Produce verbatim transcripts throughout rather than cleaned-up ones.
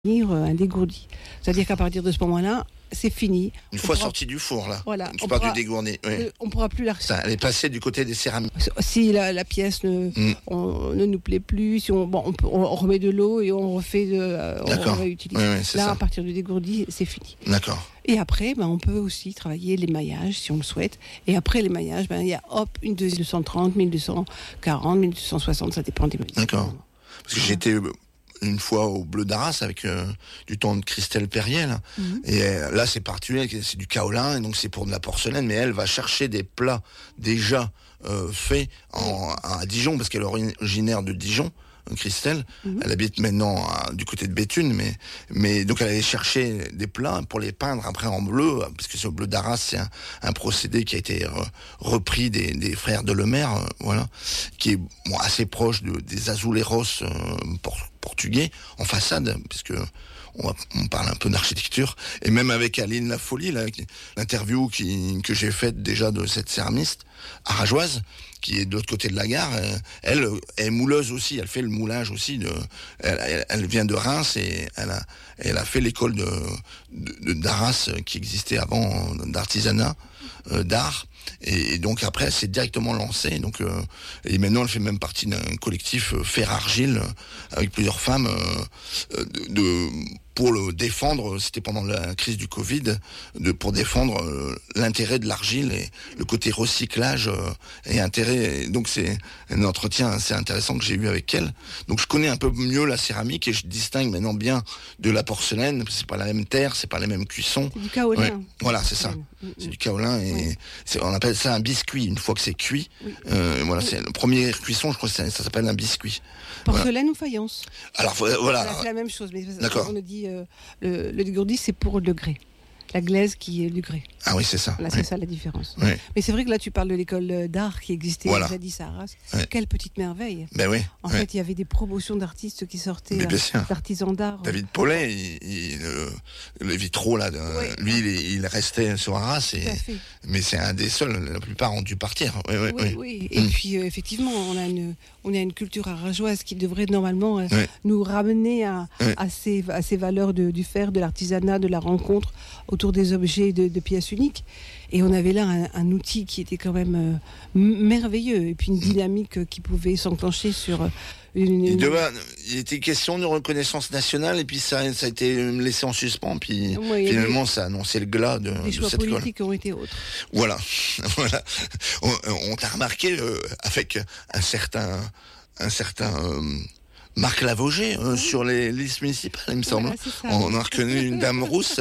un dégourdi. C'est-à-dire qu'à partir de ce moment-là, c'est fini. Une on fois pourra... sortie du four, là. Voilà. Tu parles du dégourdi. Oui. Euh, on ne pourra plus la Ça, elle est passée du côté des céramiques. Si la, la pièce ne, mm. on, ne nous plaît plus, si on, bon, on, peut, on remet de l'eau et on refait de, euh, on réutilise. Oui, oui, là, ça. à partir du dégourdi, c'est fini. D'accord. Et après, ben, on peut aussi travailler l'émaillage si on le souhaite. Et après l'émaillage, ben, il y a hop, une deux cent trente, mille deux cent quarante, mille deux cent soixante, ça dépend des mesures. D'accord. Parce que ouais. j'étais une fois au Bleu d'Arras avec euh, du temps de Christelle Perriel. Mm-hmm. Et euh, là, c'est particulier, c'est du kaolin, et donc c'est pour de la porcelaine, mais elle va chercher des plats déjà euh, faits en, à Dijon, parce qu'elle est originaire de Dijon. Christelle, mmh. elle habite maintenant à, du côté de Béthune, mais, mais donc elle allait chercher des plats pour les peindre après en bleu, parce que ce bleu d'Arras, c'est un, un procédé qui a été re, repris des, des frères de Lemaire, euh, voilà, qui est bon, assez proche de, des azuleros euh, por, portugais en façade, puisque on, va, on parle un peu d'architecture, et même avec Aline Lafolie, là, l'interview qui, que j'ai faite déjà de cette céramiste arageoise, qui est de l'autre côté de la gare, elle, elle est mouleuse aussi, elle fait le moulage aussi, de, elle, elle vient de Reims et elle a, elle a fait l'école de, de, d'Arras qui existait avant, d'artisanat, euh, d'art, et, et donc après elle s'est directement lancée, donc, euh, et maintenant elle fait même partie d'un collectif euh, Fer-Argile, euh, avec plusieurs femmes, euh, de, de pour le défendre, c'était pendant la crise du Covid, de, pour défendre euh, l'intérêt de l'argile et le côté recyclage euh, et intérêt. Et donc c'est un entretien assez intéressant que j'ai eu avec elle. Donc je connais un peu mieux la céramique et je distingue maintenant bien de la porcelaine. C'est pas la même terre, c'est pas la même cuisson. C'est du kaolin. Ouais, voilà, c'est ça. C'est du kaolin et oui. c'est, on appelle ça un biscuit. Une fois que c'est cuit, oui. euh, voilà, oui. c'est la première cuisson. Je crois que ça, ça s'appelle un biscuit. Porcelaine voilà. ou faïence? Alors voilà. voilà c'est la même chose, mais d'accord. On nous dit euh, le, le dégourdi, c'est pour le grès. La glaise qui est le grès. Ah oui, c'est ça. Là, oui. c'est ça la différence. Oui. Mais c'est vrai que là, tu parles de l'école d'art qui existait voilà. jadis à Arras. Oui. Quelle petite merveille. Ben oui. En oui. fait, il y avait des promotions d'artistes qui sortaient, euh, d'artisans d'art. David Paulet, il, il, euh, le vitraux, là, de, oui. lui, il, il restait sur Arras. Et, mais c'est un des seuls. La plupart ont dû partir. Oui, oui, oui. oui. oui. Et mmh. puis, euh, effectivement, on a, une, on a une culture arageoise qui devrait normalement euh, oui. nous ramener à, oui. à, ces, à ces valeurs de, du fer, de l'artisanat, de la rencontre autour des objets de, de pièces uniques. Et on avait là un, un outil qui était quand même euh, merveilleux, et puis une dynamique euh, qui pouvait s'enclencher sur... Euh, une, il, devait, il était question de reconnaissance nationale, et puis ça, ça a été laissé en suspens, puis oui, finalement ça a annoncé le glas de, les de choix cette politiques école. Ont été autres. Voilà, voilà. On, on t'a remarqué euh, avec un certain... Un certain euh, Marc Lavogé euh, oui. sur les listes municipales, il me semble. Voilà, ça, on a reconnu une dame rousse.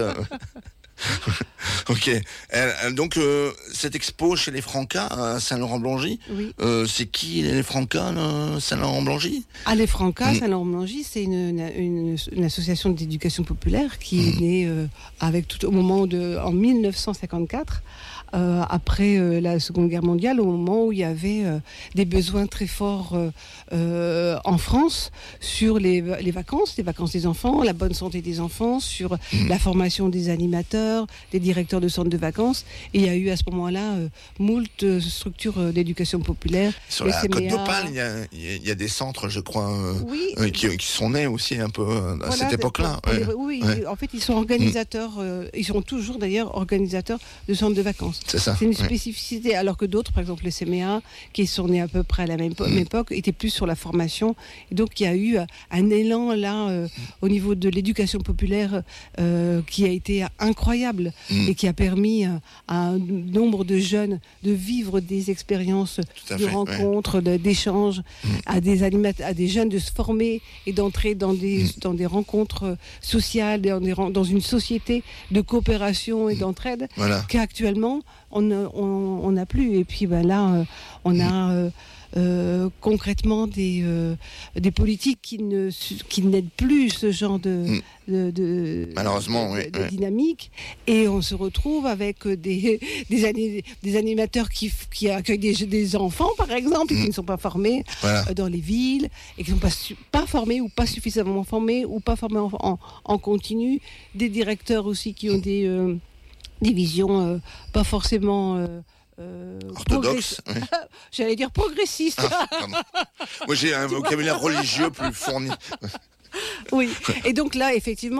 Ok. Euh, donc euh, cette expo chez les Francas à Saint-Laurent-Blangy, oui. euh, c'est qui les Francas Saint-Laurent-Blangy? Ah, les Francas, mmh. Saint-Laurent-Blangy, c'est une, une, une association d'éducation populaire qui mmh. est née euh, avec tout au moment de en mille neuf cent cinquante-quatre. Euh, après euh, la Seconde Guerre mondiale, au moment où il y avait euh, des besoins très forts euh, euh, en France sur les, les vacances, les vacances des enfants, la bonne santé des enfants, sur mmh. la formation des animateurs, des directeurs de centres de vacances. Et il y a eu à ce moment-là euh, moult structures d'éducation populaire. Sur la Côte d'Opale, il y a, il y a des centres, je crois, euh, oui. euh, qui, qui sont nés aussi un peu à voilà, cette époque-là. Ouais. Oui, ouais. En fait, ils sont organisateurs, euh, ils sont toujours d'ailleurs organisateurs de centres de vacances. C'est ça. C'est une spécificité, oui. alors que d'autres, par exemple le C M E A, qui sont nés à peu près à la même mmh. époque, étaient plus sur la formation. Et donc il y a eu un élan là euh, mmh. au niveau de l'éducation populaire euh, qui a été incroyable mmh. et qui a permis euh, à un nombre de jeunes de vivre des expériences de fait, rencontres, ouais. d'échanges, mmh. à des animateurs, à des jeunes de se former et d'entrer dans des mmh. dans des rencontres sociales, dans, des, dans une société de coopération et mmh. d'entraide, voilà. qu'actuellement on n'a plus. Et puis ben là, euh, on a euh, euh, concrètement des, euh, des politiques qui, ne, qui n'aident plus ce genre de, mm. de, de, Malheureusement, de, oui, de oui. dynamique. Et on se retrouve avec des, des, anim, des animateurs qui, qui accueillent des, des enfants, par exemple, mm. et qui ne sont pas formés voilà. euh, dans les villes, et qui ne sont pas, su, pas formés ou pas suffisamment formés, ou pas formés en, en, en continu. Des directeurs aussi qui ont des... Euh, des visions euh, pas forcément euh, euh, orthodoxe. Progress... Oui. J'allais dire progressiste. Ah, moi j'ai un vocabulaire religieux plus fourni. Oui. Et donc là, effectivement,